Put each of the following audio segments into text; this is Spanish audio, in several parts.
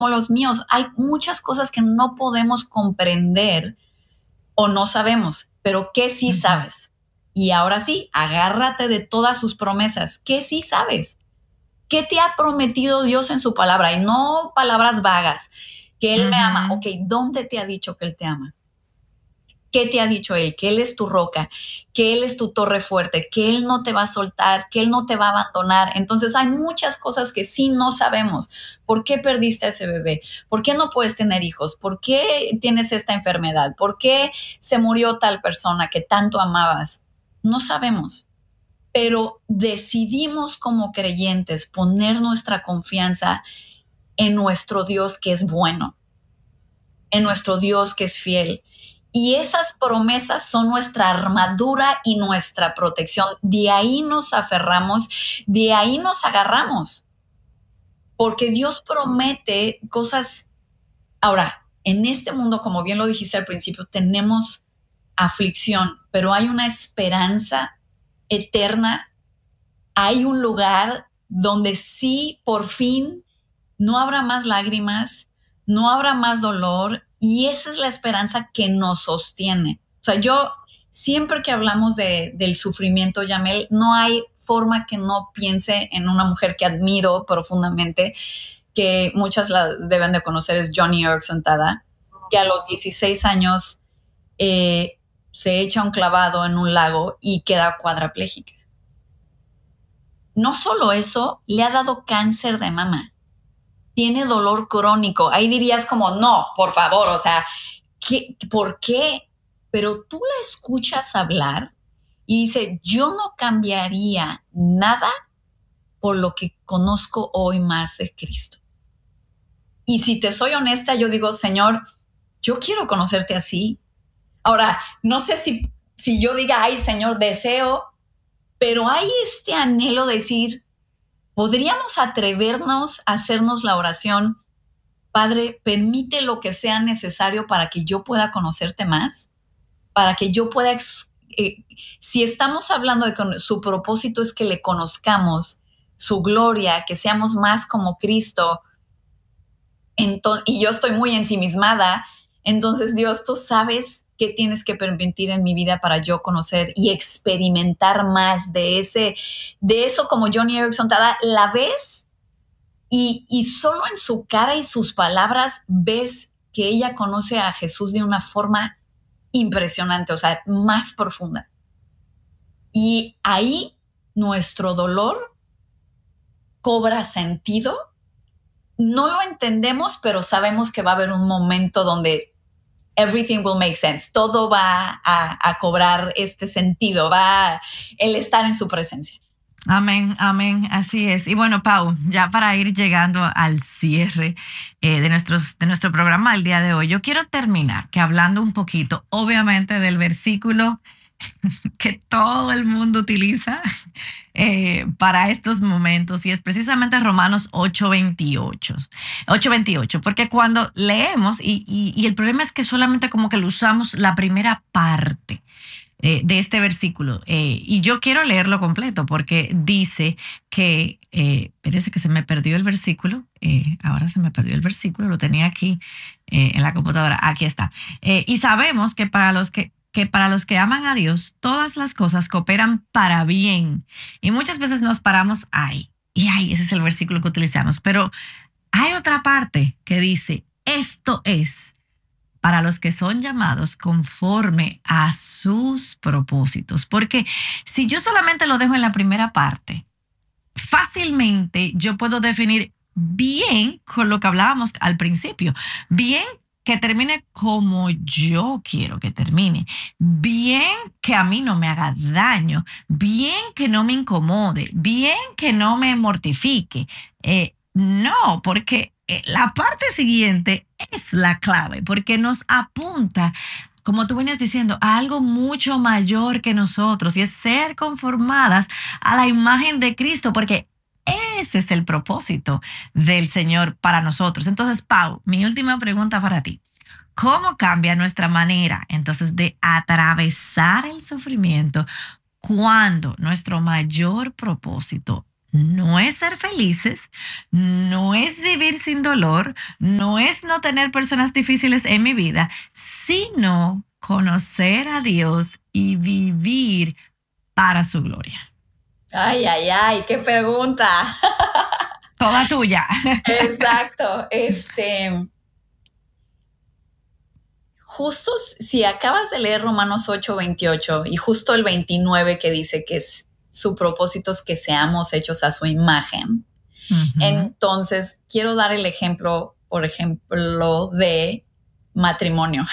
los míos. Hay muchas cosas que no podemos comprender o no sabemos, pero que sí sabes. Y ahora sí, agárrate de todas sus promesas. ¿Qué sí sabes? ¿Qué te ha prometido Dios en su palabra? Y no palabras vagas. Que Él me ama. Ok, ¿dónde te ha dicho que Él te ama? ¿Qué te ha dicho Él? Que Él es tu roca, que Él es tu torre fuerte, que Él no te va a soltar, que Él no te va a abandonar. Entonces hay muchas cosas que sí no sabemos. ¿Por qué perdiste a ese bebé? ¿Por qué no puedes tener hijos? ¿Por qué tienes esta enfermedad? ¿Por qué se murió tal persona que tanto amabas? No sabemos, pero decidimos como creyentes poner nuestra confianza en nuestro Dios que es bueno, en nuestro Dios que es fiel. Y esas promesas son nuestra armadura y nuestra protección. De ahí nos aferramos, de ahí nos agarramos, porque Dios promete cosas. Ahora, en este mundo, como bien lo dijiste al principio, tenemos aflicción, pero hay una esperanza eterna. Hay un lugar donde sí, por fin, no habrá más lágrimas, no habrá más dolor, y esa es la esperanza que nos sostiene. O sea, yo siempre que hablamos del sufrimiento, Yamel, no hay forma que no piense en una mujer que admiro profundamente, que muchas la deben de conocer, es Joni Eareckson Tada, que a los 16 años se echa un clavado en un lago y queda cuadraplégica. No solo eso, le ha dado cáncer de mama. Tiene dolor crónico. Ahí dirías como, no, por favor, o sea, ¿por qué? Pero tú la escuchas hablar y dice, yo no cambiaría nada por lo que conozco hoy más de Cristo. Y si te soy honesta, yo digo, Señor, yo quiero conocerte así. Ahora, no sé si yo diga, ay, Señor, deseo, pero hay este anhelo de decir, ¿podríamos atrevernos a hacernos la oración? Padre, permite lo que sea necesario para que yo pueda conocerte más, para que yo pueda, si estamos hablando de que su propósito es que le conozcamos, su gloria, que seamos más como Cristo, y yo estoy muy ensimismada, entonces Dios, tú sabes qué tienes que permitir en mi vida para yo conocer y experimentar más de eso como Joni Eareckson Tada, la ves y solo en su cara y sus palabras ves que ella conoce a Jesús de una forma impresionante, o sea, más profunda. Y ahí nuestro dolor cobra sentido. No lo entendemos, pero sabemos que va a haber un momento donde everything will make sense. Todo va a cobrar este sentido, el estar en su presencia. Amén, amén, así es. Y bueno, Pau, ya para ir llegando al cierre de nuestro programa del día de hoy, yo quiero terminar hablando un poquito, obviamente, del versículo que todo el mundo utiliza para estos momentos, y es precisamente Romanos 8:28, porque cuando leemos, y el problema es que solamente como que lo usamos la primera parte de este versículo, y yo quiero leerlo completo porque dice que, parece que se me perdió el versículo, ahora se me perdió el versículo, lo tenía aquí en la computadora, aquí está, y sabemos que para los que aman a Dios, todas las cosas cooperan para bien. Y muchas veces nos paramos ahí. Y ahí, ese es el versículo que utilizamos. Pero hay otra parte que dice, esto es para los que son llamados conforme a sus propósitos. Porque si yo solamente lo dejo en la primera parte, fácilmente yo puedo definir bien con lo que hablábamos al principio. Bien que termine como yo quiero que termine, bien que a mí no me haga daño, bien que no me incomode, bien que no me mortifique. No, porque la parte siguiente es la clave, porque nos apunta, como tú venías diciendo, a algo mucho mayor que nosotros, y es ser conformadas a la imagen de Cristo, porque ese es el propósito del Señor para nosotros. Entonces, Pau, mi última pregunta para ti. ¿Cómo cambia nuestra manera entonces de atravesar el sufrimiento cuando nuestro mayor propósito no es ser felices, no es vivir sin dolor, no es no tener personas difíciles en mi vida, sino conocer a Dios y vivir para su gloria. Ay, ay, ay, qué pregunta. Toda tuya. Exacto. Justo si acabas de leer Romanos 8:28 y justo el 29 que dice que su propósito es que seamos hechos a su imagen. Entonces, quiero dar el ejemplo, por ejemplo, de matrimonio.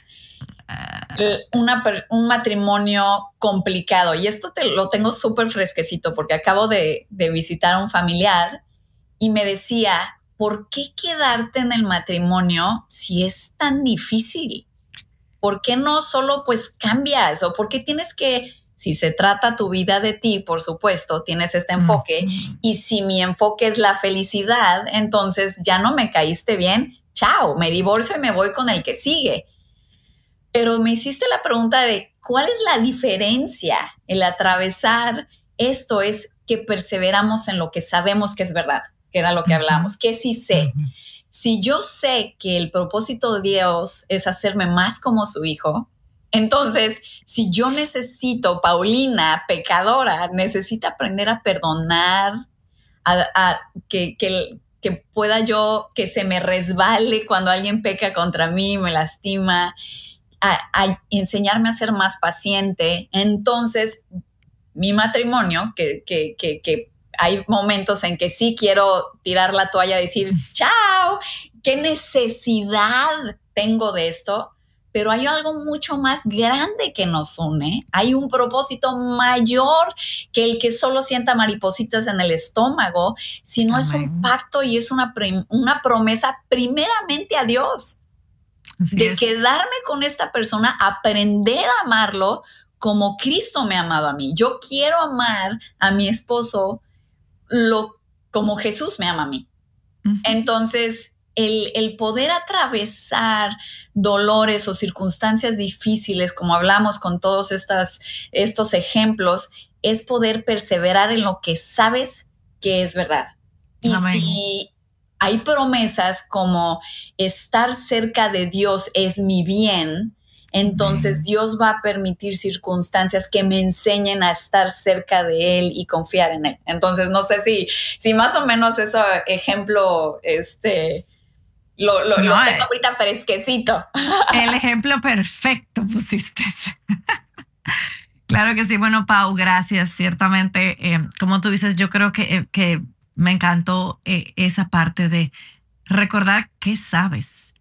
Un matrimonio complicado. Y esto lo tengo súper fresquecito porque acabo de visitar a un familiar y me decía, ¿por qué quedarte en el matrimonio si es tan difícil? ¿Por qué no solo pues cambias? ¿O por qué tienes que, si se trata tu vida de ti, por supuesto, tienes este enfoque, y si mi enfoque es la felicidad, entonces ya no me caíste bien, chao, me divorcio y me voy con el que sigue. Pero me hiciste la pregunta de ¿cuál es la diferencia? El atravesar esto es que perseveramos en lo que sabemos que es verdad, que era lo que hablamos, que sí sé. Si yo sé que el propósito de Dios es hacerme más como su hijo, entonces, si yo necesito, Paulina, pecadora, necesita aprender a perdonar, que pueda yo, que se me resbale cuando alguien peca contra mí, me lastima, a enseñarme a ser más paciente, entonces mi matrimonio, que hay momentos en que sí quiero tirar la toalla y decir, chao, qué necesidad tengo de esto, pero hay algo mucho más grande que nos une. Hay un propósito mayor que el que solo sienta maripositas en el estómago, sino es un pacto y es una promesa primeramente a Dios. Así de quedarme con esta persona, aprender a amarlo como Cristo me ha amado a mí. Yo quiero amar a mi esposo como Jesús me ama a mí. Entonces, el poder atravesar dolores o circunstancias difíciles, como hablamos con todos estos ejemplos, es poder perseverar en lo que sabes que es verdad. Y amén. Si hay promesas como estar cerca de Dios es mi bien, entonces Dios va a permitir circunstancias que me enseñen a estar cerca de Él y confiar en Él. Entonces, no sé si más o menos ese ejemplo lo tengo ahorita fresquecito. El ejemplo perfecto pusiste. Claro que sí. Bueno, Pau, gracias. Ciertamente, como tú dices, yo creo que me encantó esa parte de recordar qué sabes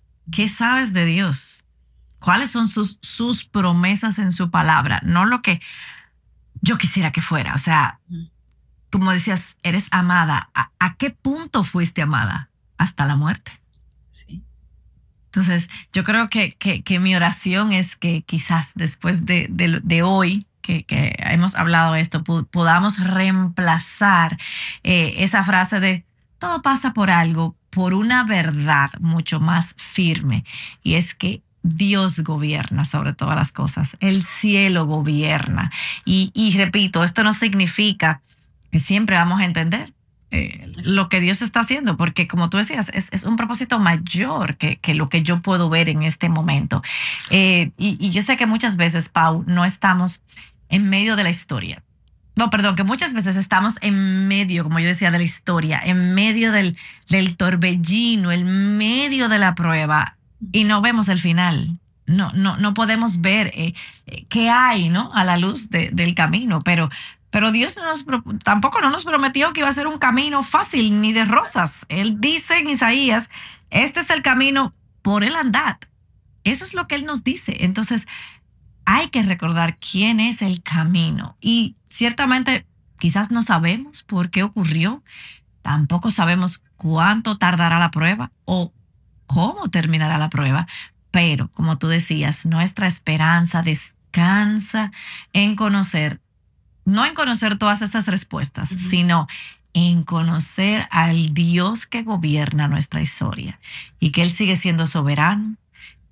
de Dios. ¿Cuáles son sus promesas en su palabra? No lo que yo quisiera que fuera. O sea, como decías, eres amada. ¿A qué punto fuiste amada? Hasta la muerte. Sí. Entonces, yo creo que mi oración es que quizás después de hoy, que hemos hablado esto, podamos reemplazar esa frase de todo pasa por algo, por una verdad mucho más firme. Y es que Dios gobierna sobre todas las cosas. El cielo gobierna. Y repito, esto no significa que siempre vamos a entender lo que Dios está haciendo, porque como tú decías, es un propósito mayor que lo que yo puedo ver en este momento. Y yo sé que muchas veces, Pau, no estamos en medio de la historia. No, perdón, que muchas veces estamos en medio, como yo decía, de la historia, en medio del torbellino, en medio de la prueba, y no vemos el final. No podemos ver qué hay, ¿no? A la luz del camino, pero Dios tampoco nos prometió que iba a ser un camino fácil ni de rosas. Él dice en Isaías, este es el camino, por él andad. Eso es lo que él nos dice. Entonces, hay que recordar quién es el camino. Y ciertamente, quizás no sabemos por qué ocurrió. Tampoco sabemos cuánto tardará la prueba o cómo terminará la prueba. Pero, como tú decías, nuestra esperanza descansa en conocer, no en conocer todas esas respuestas, sino en conocer al Dios que gobierna nuestra historia y que Él sigue siendo soberano,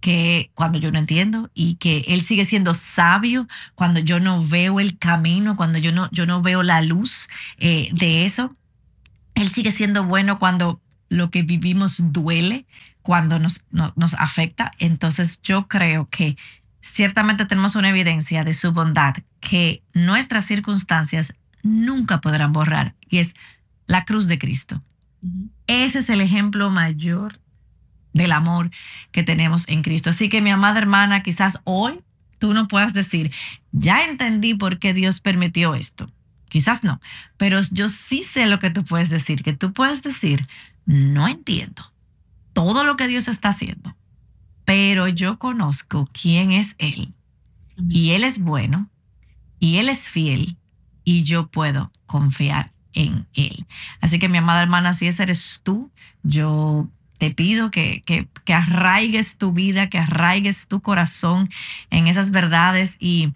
que cuando yo no entiendo y que Él sigue siendo sabio cuando yo no veo el camino, cuando yo no veo la luz de eso. Él sigue siendo bueno cuando lo que vivimos duele, cuando nos afecta. Entonces yo creo que ciertamente tenemos una evidencia de su bondad que nuestras circunstancias nunca podrán borrar, y es la cruz de Cristo. Uh-huh. Ese es el ejemplo mayor del amor que tenemos en Cristo. Así que mi amada hermana, quizás hoy tú no puedas decir, ya entendí por qué Dios permitió esto. Quizás no, pero yo sí sé lo que tú puedes decir, que tú puedes decir, no entiendo todo lo que Dios está haciendo, pero yo conozco quién es Él. Uh-huh. Y Él es bueno, y Él es fiel, y yo puedo confiar en Él. Así que mi amada hermana, si ese eres tú, yo te pido que arraigues tu vida, que arraigues tu corazón en esas verdades, y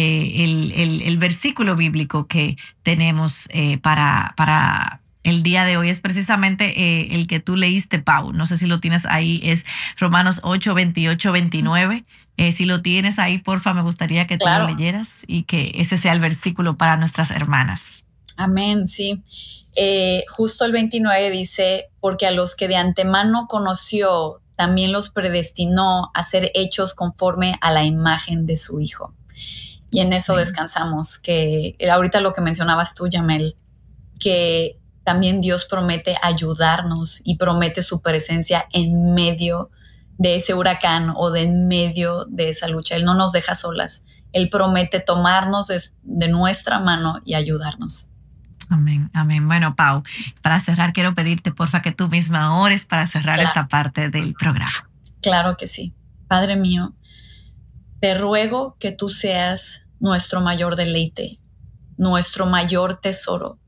el versículo bíblico que tenemos para el día de hoy es precisamente el que tú leíste, Pau. No sé si lo tienes ahí, es Romanos 8, 28, 29. Si lo tienes ahí, porfa, me gustaría que tú lo leyeras y que ese sea el versículo para nuestras hermanas. Amén, sí. Justo el 29 dice, porque a los que de antemano conoció, también los predestinó a ser hechos conforme a la imagen de su Hijo. Y en eso descansamos, que ahorita lo que mencionabas tú, Yamel, que también Dios promete ayudarnos y promete su presencia en medio de ese huracán o de en medio de esa lucha. Él no nos deja solas. Él promete tomarnos de nuestra mano y ayudarnos. Amén, amén. Bueno, Pau, para cerrar quiero pedirte, porfa, que tú misma ores para cerrar esta parte del programa. Claro que sí. Padre mío, te ruego que tú seas nuestro mayor deleite, nuestro mayor tesoro,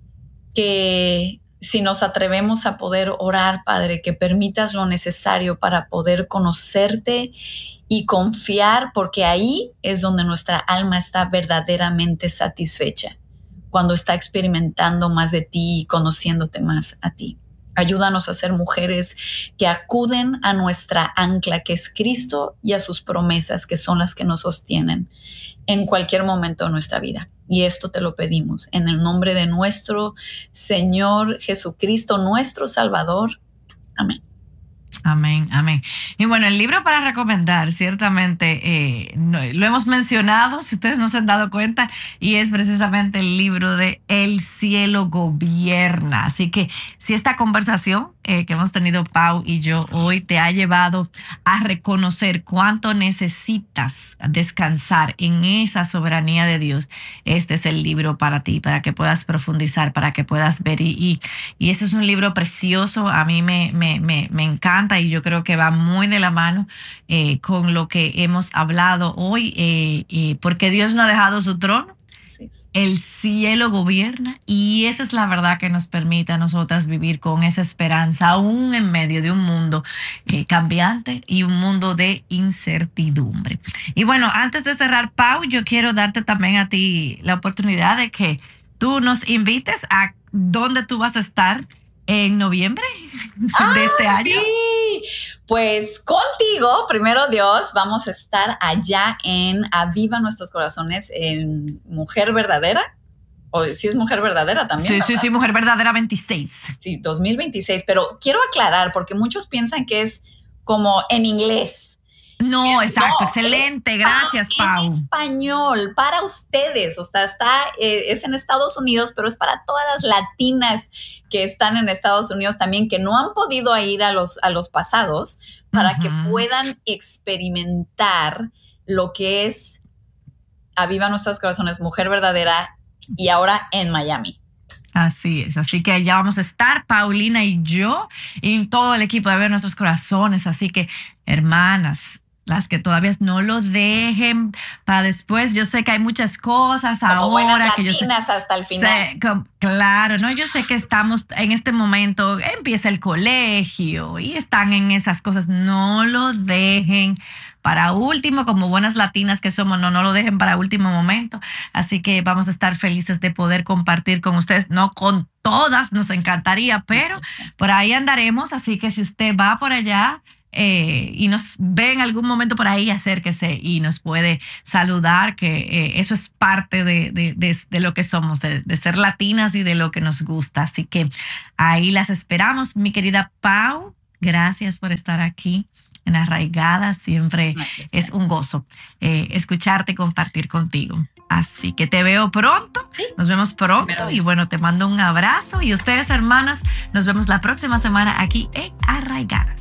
que si nos atrevemos a poder orar, Padre, que permitas lo necesario para poder conocerte y confiar, porque ahí es donde nuestra alma está verdaderamente satisfecha, cuando está experimentando más de ti y conociéndote más a ti. Ayúdanos a ser mujeres que acuden a nuestra ancla, que es Cristo, y a sus promesas, que son las que nos sostienen en cualquier momento de nuestra vida. Y esto te lo pedimos en el nombre de nuestro Señor Jesucristo, nuestro Salvador. Amén. Amén, amén. Y bueno, el libro para recomendar, ciertamente lo hemos mencionado, si ustedes no se han dado cuenta, y es precisamente el libro de El cielo gobierna. Así que si esta conversación que hemos tenido Pau y yo hoy te ha llevado a reconocer cuánto necesitas descansar en esa soberanía de Dios, este es el libro para ti, para que puedas profundizar, para que puedas ver. Y ese es un libro precioso, a mí me encanta, y yo creo que va muy de la mano con lo que hemos hablado hoy, porque Dios no ha dejado su trono. El cielo gobierna, y esa es la verdad que nos permite a nosotras vivir con esa esperanza, aún en medio de un mundo cambiante y un mundo de incertidumbre. Y bueno, antes de cerrar, Pau, yo quiero darte también a ti la oportunidad de que tú nos invites a dónde tú vas a estar en noviembre de este año. Sí. Pues contigo, primero Dios, vamos a estar allá en Aviva Nuestros Corazones, en Mujer Verdadera. O si es Mujer Verdadera también. Sí, Mujer Verdadera 26. Sí, 2026. Pero quiero aclarar, porque muchos piensan que es como en inglés. No, exacto, no, excelente, gracias, Pau. En español, para ustedes, o sea, es en Estados Unidos, pero es para todas las latinas que están en Estados Unidos también, que no han podido ir a los pasados, para que puedan experimentar lo que es Aviva Nuestros Corazones, Mujer Verdadera, y ahora en Miami. Así es, así que allá vamos a estar, Paulina y yo, y todo el equipo de Aviva Nuestros Corazones. Así que, hermanas, las que todavía no lo dejen para después. Yo sé que hay muchas cosas como ahora que yo sé, hasta el final. Claro, no, yo sé que estamos en este momento, empieza el colegio y están en esas cosas. No lo dejen para último, como buenas latinas que somos, no lo dejen para último momento. Así que vamos a estar felices de poder compartir con ustedes, no con todas, nos encantaría, pero por ahí andaremos. Así que si usted va por allá, y nos ve en algún momento por ahí, acérquese y nos puede saludar, que eso es parte de lo que somos, de ser latinas y de lo que nos gusta. Así que ahí las esperamos. Mi querida Pau, gracias por estar aquí en Arraigadas. Siempre es un gozo escucharte y compartir contigo. Así que te veo pronto, sí, nos vemos pronto y bueno, te mando un abrazo y ustedes, hermanas, nos vemos la próxima semana aquí en Arraigadas.